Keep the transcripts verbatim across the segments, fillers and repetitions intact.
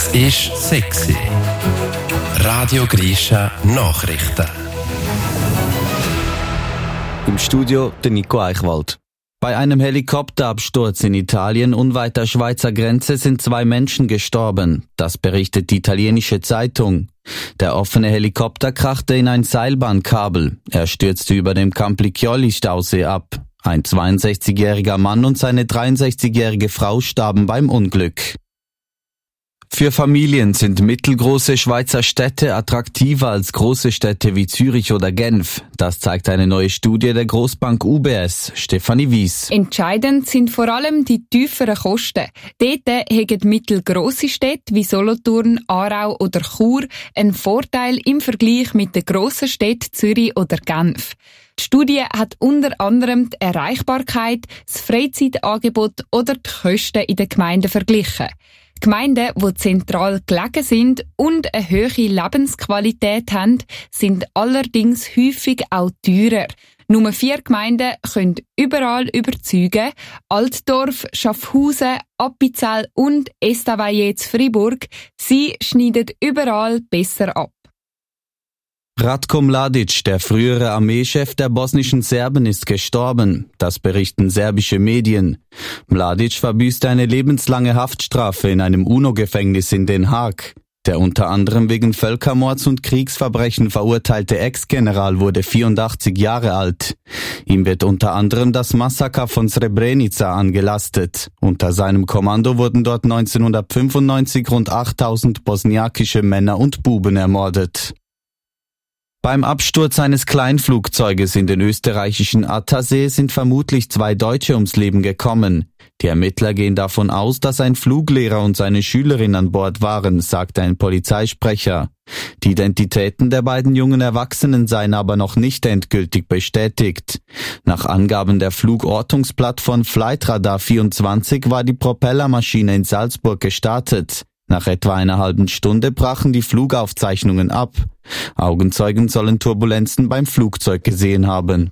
Es ist sexy. Radio Grisha Nachrichten. Im Studio der Nico Eichwald. Bei einem Helikopterabsturz in Italien unweit der Schweizer Grenze sind zwei Menschen gestorben. Das berichtet die italienische Zeitung. Der offene Helikopter krachte in ein Seilbahnkabel. Er stürzte über dem Campiglioli-Stausee ab. Ein zweiundsechzigjähriger Mann und seine dreiundsechzigjährige Frau starben beim Unglück. Für Familien sind mittelgroße Schweizer Städte attraktiver als große Städte wie Zürich oder Genf. Das zeigt eine neue Studie der Grossbank U B S. Stefanie Wies. Entscheidend sind vor allem die tieferen Kosten. Dort haben mittelgrosse Städte wie Solothurn, Aarau oder Chur einen Vorteil im Vergleich mit den grossen Städten Zürich oder Genf. Die Studie hat unter anderem die Erreichbarkeit, das Freizeitangebot oder die Kosten in den Gemeinden verglichen. Gemeinden, die zentral gelegen sind und eine hohe Lebensqualität haben, sind allerdings häufig auch teurer. Nur vier Gemeinden können überall überzeugen. Altdorf, Schaffhausen, Appenzell und Estavayer zu Fribourg. Sie schneiden überall besser ab. Ratko Mladic, der frühere Armeechef der bosnischen Serben, ist gestorben. Das berichten serbische Medien. Mladic verbüßte eine lebenslange Haftstrafe in einem UNO-Gefängnis in Den Haag. Der unter anderem wegen Völkermords und Kriegsverbrechen verurteilte Ex-General wurde vierundachtzig Jahre alt. Ihm wird unter anderem das Massaker von Srebrenica angelastet. Unter seinem Kommando wurden dort neunzehnhundertfünfundneunzig rund achttausend bosniakische Männer und Buben ermordet. Beim Absturz eines Kleinflugzeuges in den österreichischen Attersee sind vermutlich zwei Deutsche ums Leben gekommen. Die Ermittler gehen davon aus, dass ein Fluglehrer und seine Schülerin an Bord waren, sagte ein Polizeisprecher. Die Identitäten der beiden jungen Erwachsenen seien aber noch nicht endgültig bestätigt. Nach Angaben der Flugortungsplattform Flightradar vierundzwanzig war die Propellermaschine in Salzburg gestartet. Nach etwa einer halben Stunde brachen die Flugaufzeichnungen ab. Augenzeugen sollen Turbulenzen beim Flugzeug gesehen haben.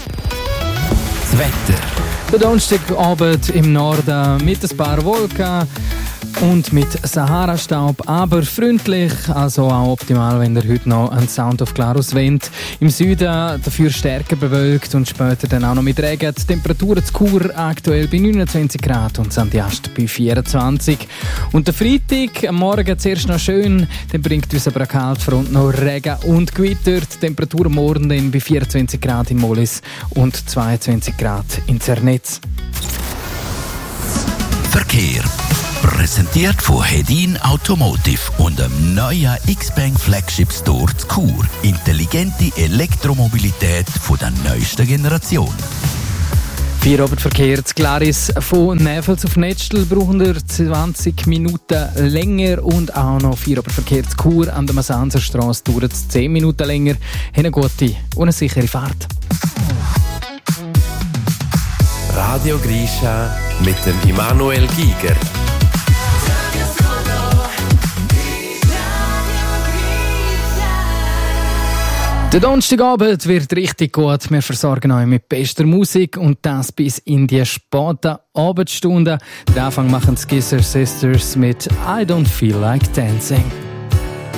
Das Wetter. Der Donnerstagabend im Norden mit ein paar Wolken und mit Sahara-Staub, aber freundlich, also auch optimal, wenn ihr heute noch einen Sound of Glarus wollt. Im Süden dafür stärker bewölkt und später dann auch noch mit Regen. Die Temperaturen zu Chur aktuell bei neunundzwanzig Grad und Sankt Ast bei vierundzwanzig. Und der Freitag, am Morgen zuerst noch schön, dann bringt uns aber eine Kaltfront noch Regen und Gewitter. Die Temperatur am Morgen dann bei vierundzwanzig Grad in Mollis und zweiundzwanzig Grad in Zernetz. Verkehr. Präsentiert von Hedin Automotive und dem neuen X-Bank Flagship Store zu Chur. Intelligente Elektromobilität von der neuesten Generation. Feierabendverkehr zu Glaris von Näfels auf Netzstel brauchen wir zwanzig Minuten länger und auch noch Feierabendverkehr zu Chur an der Masanzerstrasse dauert es zehn Minuten länger. Eine gute und eine sichere Fahrt. Radio Grisha mit dem Immanuel Giger. Der Donnerstagabend wird richtig gut. Wir versorgen euch mit bester Musik und das bis in die späten Abendstunden. Den Anfang machen die Gisser Sisters mit I Don't Feel Like Dancing.